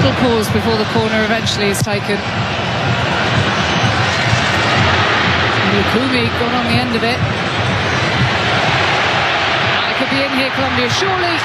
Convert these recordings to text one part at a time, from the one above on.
Little pause before the corner eventually is taken. Lukumi got on the end of it. It could be in here, Colombia, surely.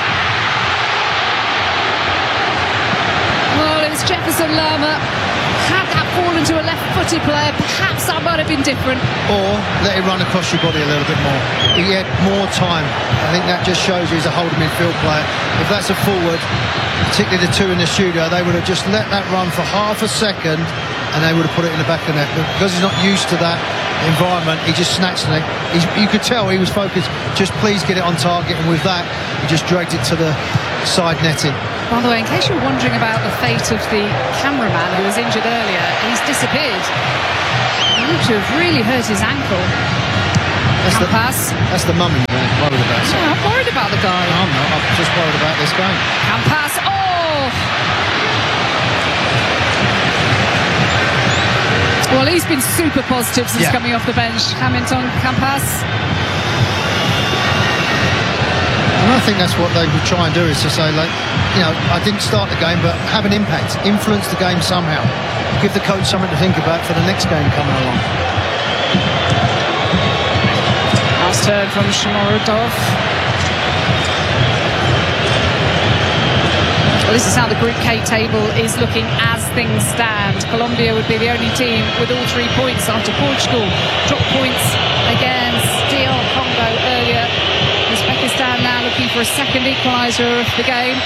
Well, it was Jefferson Lerma. Had that fallen to a left-footed player, perhaps that might have been different. Or let it run across your body a little bit more. He had more time. I think that just shows you he's a holding midfield player. If that's a forward, particularly the two in the studio, they would have just let that run for half a second and they would have put it in the back of the net. But because he's not used to that environment, he just snatched it. You could tell he was focused, just please get it on target, and with that he just dragged it to the side netting. By the way, in case you were wondering about the fate of the cameraman who was injured earlier, he's disappeared. He looked to have really hurt his ankle. That's the mummy you're worried about. So. Yeah, I'm worried about the guy. No, I'm not. I'm just worried about this game. Campas, oh! Well, he's been super positive since coming off the bench. Hamilton, Campas. And I think that's what they would try and do, is to say, like, you know, I didn't start the game, but have an impact, influence the game somehow, give the coach something to think about for the next game coming along. Last turn from Shomurodov. Well, this is how the Group K table is looking as things stand. Colombia would be the only team with all 3 points after Portugal dropped points against DR Congo earlier. Uzbekistan now looking for a second equaliser of the game.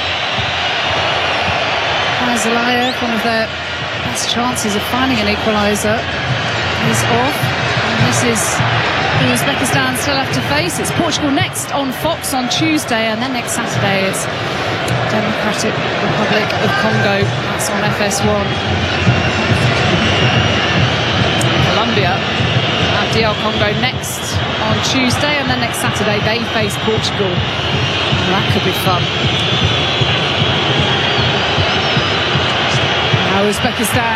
Zalayev, one of their best chances of finding an equaliser, is off. And this is who Uzbekistan still have to face. It's Portugal next on Fox on Tuesday, and then next Saturday it's Democratic Republic of Congo. That's on FS1. Colombia have DR Congo next on Tuesday, and then next Saturday they face Portugal. And that could be fun. Now Uzbekistan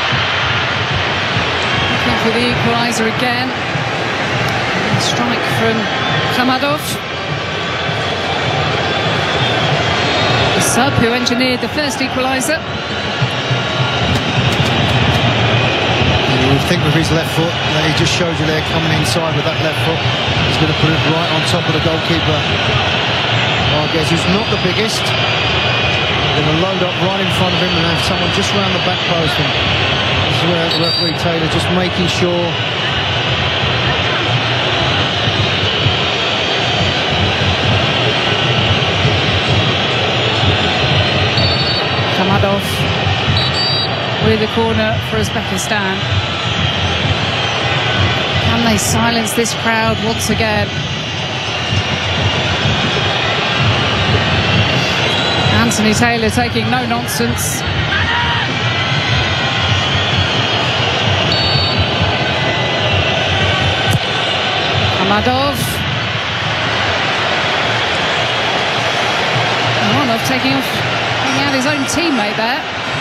looking for the equaliser again. Strike from Khamadov. The sub who engineered the first equaliser. You would think with his left foot, that he just showed you there, coming inside with that left foot, he's going to put it right on top of the goalkeeper. Vargas, who's not the biggest, going to load up right in front of him and have someone just round the back post. And this is where the referee Taylor just making sure. Khamadov with the corner for Uzbekistan. Can they silence this crowd once again? Anthony Taylor taking no nonsense. Khamadov. Khamadov taking out his own teammate there.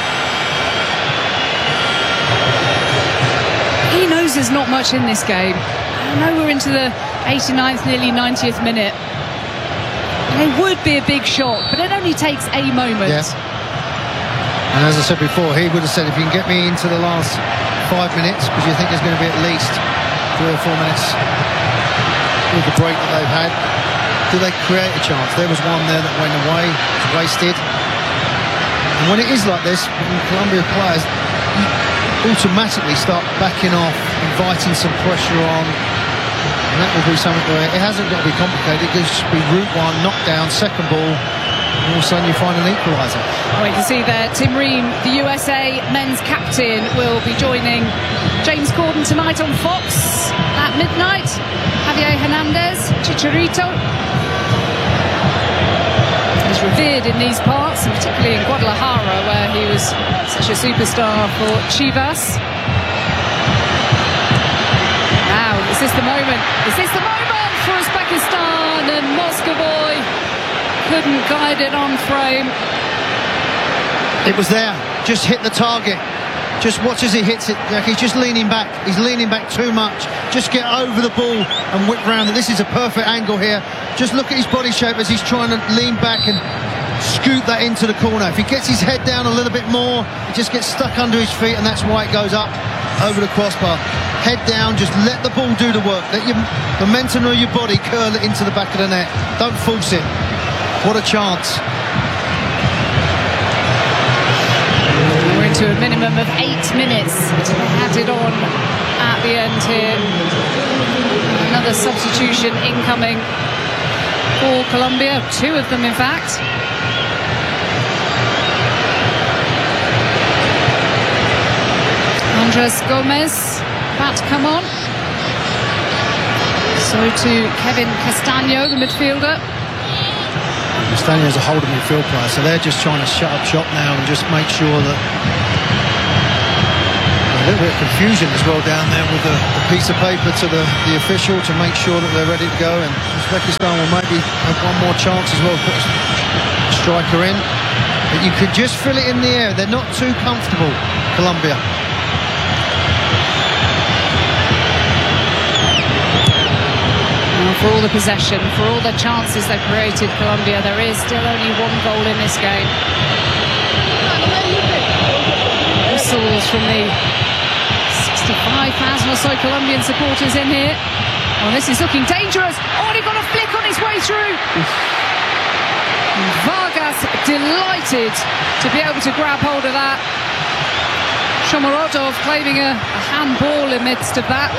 He knows there's not much in this game. I know we're into the 89th, nearly 90th minute. It would be a big shot, but it only takes a moment. Yeah. And as I said before, he would have said, if you can get me into the last 5 minutes, because you think there's going to be at least 3 or 4 minutes with the break that they've had, do they create a chance? There was one there that went away, it was wasted. And when it is like this, when Colombia players automatically start backing off, inviting some pressure on, and that will be something where it hasn't got to be complicated. It could just be route one, knockdown, second ball, and all of a sudden you find an equaliser. Wait to see there, Tim Ream, the USA men's captain, will be joining James Corden tonight on Fox at midnight. Javier Hernandez, Chicharito, is revered in these parts, and particularly in Guadalajara, where he was such a superstar for Chivas. Now, is this the moment? Is this the moment for Uzbekistan? And Moscovoy couldn't guide it on frame. It was there, just hit the target. Just watch as he hits it. Like, he's just leaning back. He's leaning back too much. Just get over the ball and whip round. And this is a perfect angle here. Just look at his body shape as he's trying to lean back and scoot that into the corner. If he gets his head down a little bit more, it just gets stuck under his feet, and that's why it goes up over the crossbar. Head down, just let the ball do the work. Let your momentum of your body curl it into the back of the net. Don't force it. What a chance. We're into a minimum of 8 minutes to be added on at the end here. Another substitution incoming for Colombia, 2 of them in fact. Andres Gomez about to come on. So to Kevin Castaño, the midfielder. Castaño is a holding midfield player, so they're just trying to shut up shop now and just make sure that a little bit of confusion as well down there with the piece of paper to the official to make sure that they're ready to go. And Uzbekistan will maybe have one more chance as well, put a striker in. But you could just feel it in the air. They're not too comfortable, Colombia. For all the possession, for all the chances they've created, Colombia, there is still only 1 goal in this game. Whistles from the 65,000 or so Colombian supporters in here. Oh, this is looking dangerous. Oh, and he got a flick on his way through. Vargas delighted to be able to grab hold of that. Shomurodov claiming a handball amidst of that.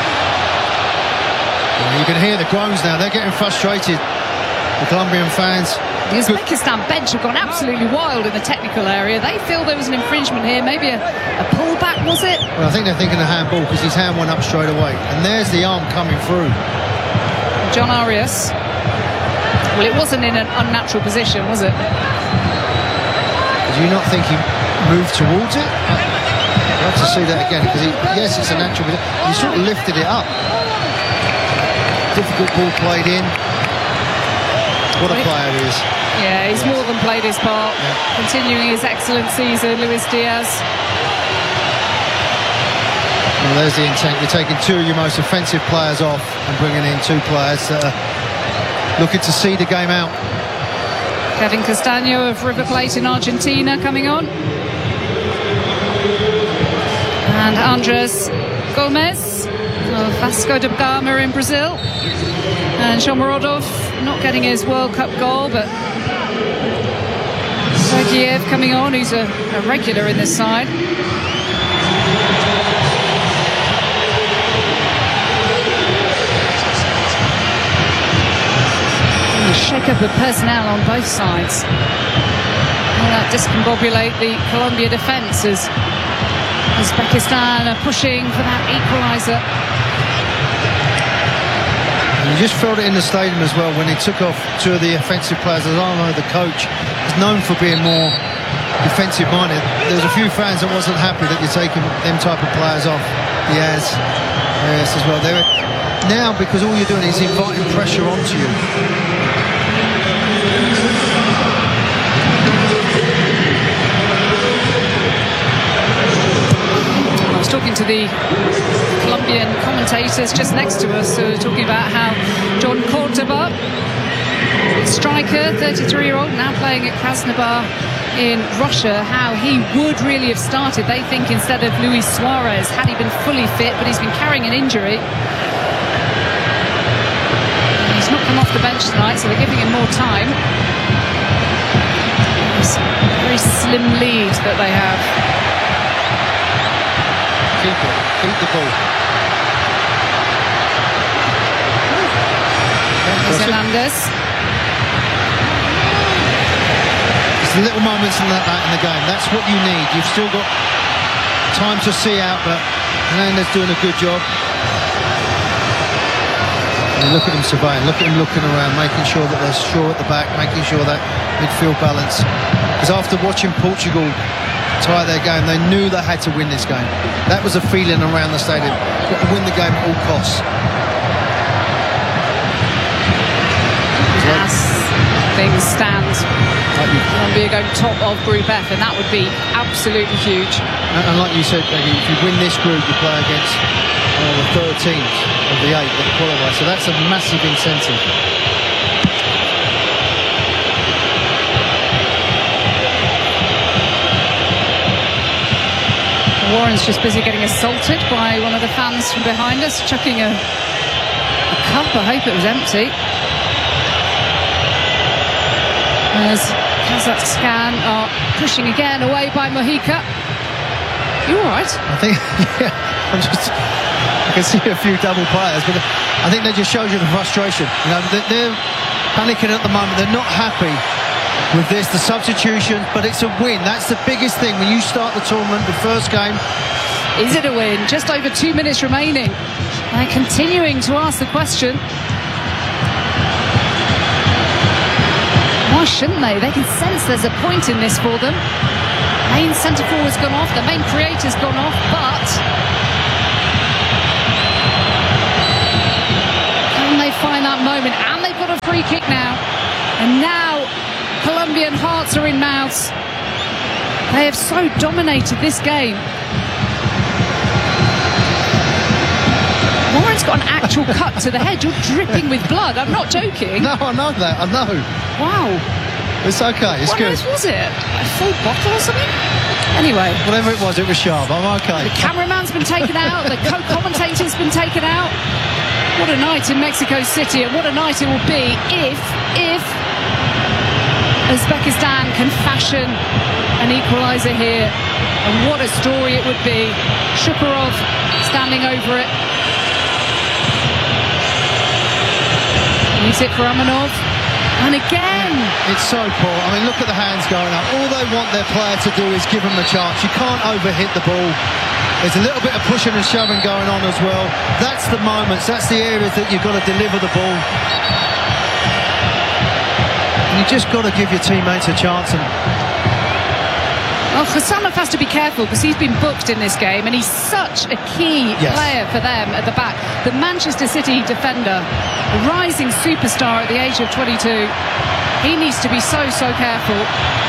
You can hear the groans now. They're getting frustrated, the Colombian fans. The Uzbekistan bench have gone absolutely wild in the technical area. They feel there was an infringement here, maybe a pullback, was it? Well, I think they're thinking a handball because his hand went up straight away. And there's the arm coming through. John Arias. Well, it wasn't in an unnatural position, was it? Did you not think he moved towards it? I'd like to see that again because, yes, it's a natural position. He sort of lifted it up. Difficult ball played in. What a player he is. Yeah, he's more than played his part. Yeah. Continuing his excellent season, Luis Diaz. Well, there's the intent. You're taking 2 of your most offensive players off and bringing in 2 players that are looking to see the game out. Kevin Castaño of River Plate in Argentina coming on. And Andres Gomez of Vasco da Gama in Brazil. And Shomurodov not getting his World Cup goal, but Sergeyev coming on, who's a regular in this side. And a shake-up of personnel on both sides. Will that discombobulate the Colombia defence as Uzbekistan are pushing for that equaliser? You just felt it in the stadium as well when he took off 2 of the offensive players. Alano, the coach, is known for being more defensive minded. There's a few fans that wasn't happy that you're taking them type of players off. Diaz, yes, as well. They're now, because all you're doing is inviting pressure onto you. I was talking to the Colombian commentators just next to us, who were talking about how John Cordoba, striker, 33-year-old, now playing at Krasnodar in Russia, how he would really have started. They think instead of Luis Suarez, had he been fully fit, but he's been carrying an injury. And he's not come off the bench tonight, so they're giving him more time. It's a very slim lead that they have. Keep the ball. Hernandez. It's the little moments in that in the game. That's what you need. You've still got time to see out, but Hernandez doing a good job. And look at him surveying. Look at him looking around, making sure that they're sure at the back, making sure that midfield balance. Because after watching Portugal tie their game, they knew they had to win this game. That was a feeling around the stadium. Got to win the game at all costs. As things stand, Colombia going top of Group F, and that would be absolutely huge. And like you said, Peggy, if you win this group, you play against the 13th of the 8 that qualify. So that's a massive incentive. Warren's just busy getting assaulted by one of the fans from behind us, chucking a cup. I hope it was empty. As Kazakhstan are pushing again away by Mojica. You all right? I think, yeah, I can see a few double players, but I think that just shows you the frustration. You know, they're panicking at the moment. They're not happy with this, the substitution, but it's a win. That's the biggest thing when you start the tournament, the first game. Is it a win? Just over 2 minutes remaining. They're continuing to ask the question. Why shouldn't they? They can sense there's a point in this for them. Main centre forward's gone off, the main creator's gone off, but can they find that moment? And they've got a free kick now. And now Colombian hearts are in mouths. They have so dominated this game. Warren's got an actual cut to the head. You're dripping with blood. I'm not joking. No, I know that. I know. Wow. It's okay. It's good. What was it? A full bottle or something? Anyway. Whatever it was sharp. I'm okay. The cameraman's been taken out. The co-commentator's been taken out. What a night in Mexico City, and what a night it will be if Uzbekistan can fashion an equaliser here. And what a story it would be. Shukurov standing over it. Leaves it for Amanov. And again. It's so poor. I mean, look at the hands going up. All they want their player to do is give them a chance. You can't overhit the ball. There's a little bit of pushing and shoving going on as well. That's the moments, that's the areas that you've got to deliver the ball. And you just got to give your teammates a chance. And well, Hasanov has to be careful because he's been booked in this game and he's such a key player for them at the back. The Manchester City defender, a rising superstar at the age of 22. He needs to be so careful.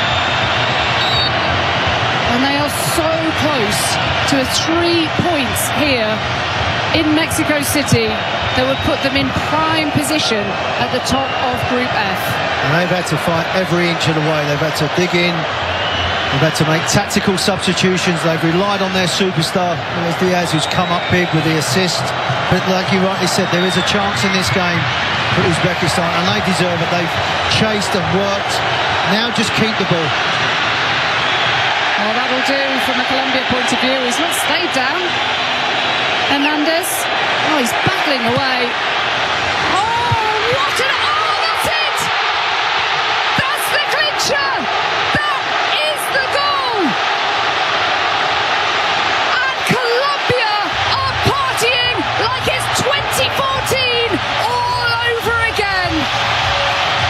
And they are so close to a 3 points here in Mexico City that would put them in prime position at the top of Group F. And they've had to fight every inch of the way. They've had to dig in. They've had to make tactical substitutions. They've relied on their superstar, Luis Diaz, who's come up big with the assist. But like you rightly said, there is a chance in this game for Uzbekistan, and they deserve it. They've chased and worked. Now just keep the ball. Well, that'll do from a Colombia point of view. He's not stayed down. Hernandez, oh, he's battling away.